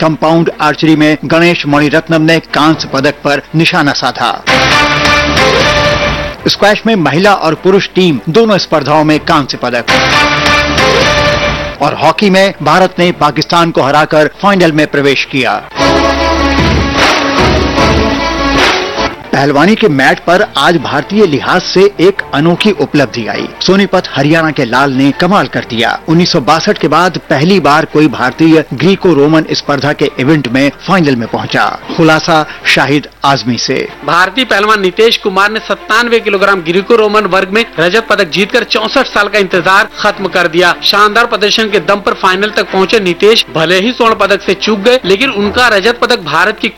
Compound archery में गणेश मणिरत्नम ने कांस्य पदक पर निशाना साधा। स्क्वैश में महिला और पुरुष टीम दोनों स्पर्धाओं में कांस्य पदक। और हॉकी में भारत ने पाकिस्तान को हराकर फाइनल में प्रवेश किया। पहलवानी के मैट पर आज भारतीय लिहाज से एक अनोखी उपलब्धि आई। सोनीपत हरियाणा के लाल ने कमाल कर दिया। 1962 के बाद पहली बार कोई भारतीय ग्रीको रोमन स्पर्धा के इवेंट में फाइनल में पहुंचा। खुलासा शाहिद आजमी से। भारतीय पहलवान नितेश कुमार ने 97 किलोग्राम ग्रीको रोमन वर्ग में रजत पदक जीतकर 64 साल का इंतजार खत्म कर दिया। शानदार प्रदर्शन के दम पर फाइनल तक पहुंचे नितेश भले ही स्वर्ण पदक से चूक गए, लेकिन उनका रजत पदक भारत की